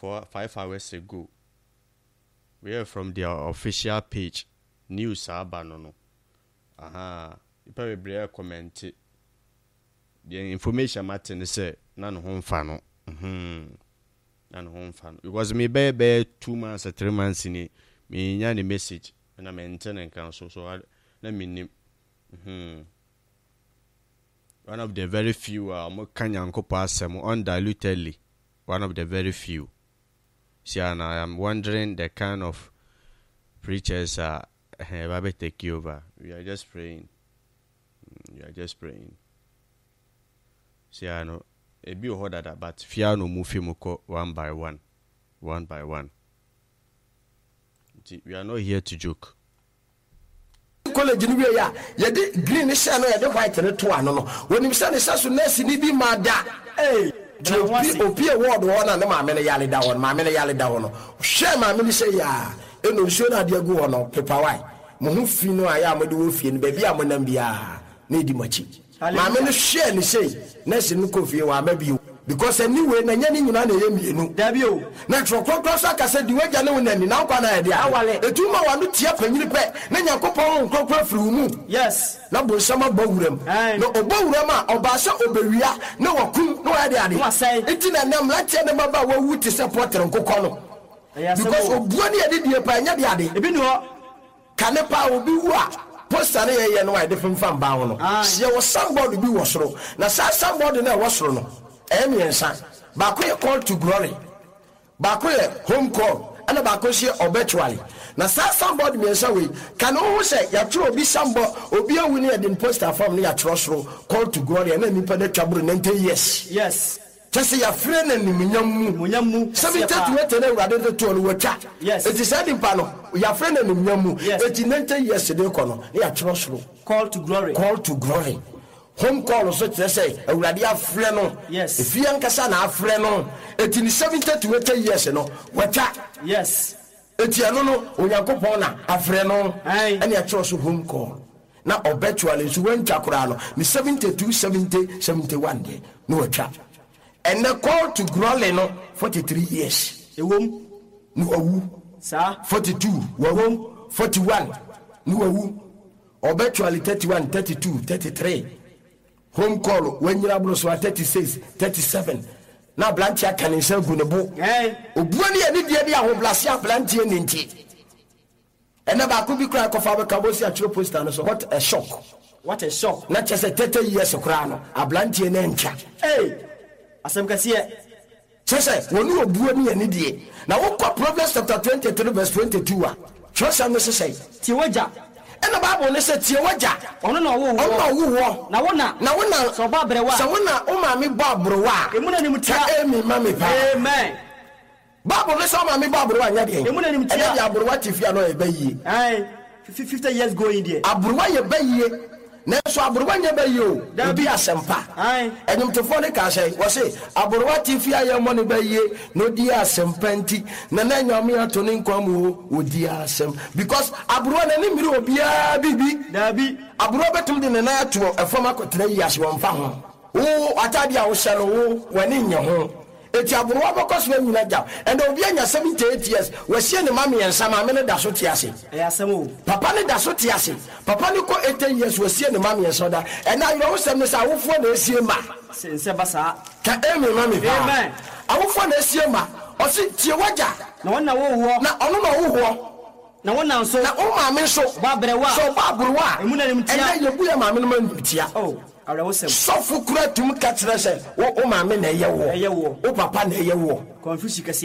5 hours ago. We are from their official page. News abanono. Aha. You probably comment it. The information matter say none home fan. None home fan. Because me be 2 months or 3 months in it. Me nyani message and I'm maintaining council. So let me name. One of the very few mo kanyanko pasem undilutedly. One of the very few. See, and I am wondering the kind of preachers are about to take over. We are just praying. See, I know a bit harder, but fear no move one by one. We are not here to joke. College in Ria, you green shano, you white and two no. When you send a sassy, need be mad. Hey, Opia ward one and my many yally down, my many yally down. Share my many say, ya, and no sooner dear go on, paper white. Mohufino, I am a wolfian, baby, I'm an MBA, needy much. My many share and say, Nessin Kofi, or maybe you. Because anyway, Nanny, you debut. Natural cross, I said, you wait alone and now one idea. The 2 more one tear when you pay. Then you go crop through. Yes, number some of Bowram. No, Bowrama or Basa or Beria. No, no idea. You say it's in a name like them about what would support and Cocono. Because of one year did you pay Yadi. If you know, Canepa will be what? Post an area and why different from Bound. There was somebody who was wrong. Now, somebody that was wrong. Emiensa bakoye call to glory bakoye home call and bakoye obituary na somebody miensa we can who say ya tro obi sambo obi awuni e din poster form na ya trosro call to glory na nipa na twabro 90 years yes just ya free na nimunyamu 70 wete na urade to no wacha yes it is said in pano ya free na nimunyamu 90 years de kono na ya trosro call to glory home call so to say awurade afre no yes if you ankasa na afre no it in 70 to 80 years no wacha yes etiano no onyankopon na afre no and ya trust home call na obitually so when chakura no ni 72 70 71 dey no wacha and the call to glory no 43 years ewom no awu sir 42 wawom 41 no awu obitually 31 32 33 home call when you are 36 37 na blantia kan nsa gunebo obuani ani dia ho blasia blantia nti ena ba ko bi kra ko fa be kabosi a chiro poster no so what a shock na chese 30 years kra no a blantia na ncha asem kase chese wonu obuani ani die na wo kwa Proverbs chapter 23 verse 22 a chose am say ti waja ena Bible ne say tie waja ono na wo na wona so ba brewa so wona o ma me ba brewa emu na nim tia emi ma me pa amen Bible ne so ma me ba brewa nya de emu na nim tia ya brewa tifia no e bayi 50 years going there abrewa ye bayi na so abrewa nya bayi o bi asempa enyum tofo ne ka say wo say abrewa tifia ye mo ne bayi no di asempa nti na nyam ya to ne nkwamu o di asem because abrewa na ne miri obia bibi dabi abrewa betum de ne na to efom akotra yi ase won fa ho o atade a wo hye no wo wani nya ho eti abrewa bokos na nyina ja and obi anya 78 years we sie ne mame yensa mame ne da so tiase asem o papa ne da so tiase papa ne ko 80 years we sie ne mame yensa da and na yo sem ne sa wofo na esie ma sense basa ka emi mame amen awofo na esie ma o si tie waja na wona wo ho na ono na wo ho na wona nso na o mame nso ba brewa so ba brewa emu na nim tia and ye bu ya mame no ma tia oh so fukura tum ka kire se wo o mame na ye wo o papa na ye wo confuse